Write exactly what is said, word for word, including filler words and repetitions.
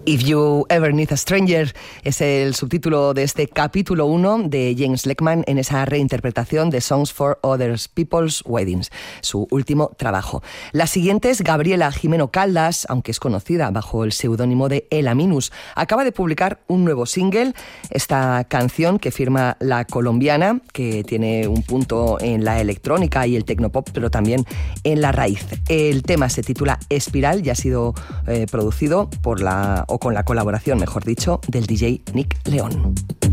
If You Ever Need a Stranger es el subtítulo de este capítulo uno de James Lakeman en esa reinterpretación de Songs for Other People's Weddings, su último trabajo. La siguiente es Gabriela Jimeno Caldas, aunque es conocida bajo el seudónimo de Ela Minus. Acaba de publicar un nuevo single, esta canción que firma la colombiana, que tiene un punto en la electrónica y el tecnopop, pero también en la raíz. El tema se titula Espiral y ha sido eh, producido por la... o con la colaboración, mejor dicho, del D J Nick León.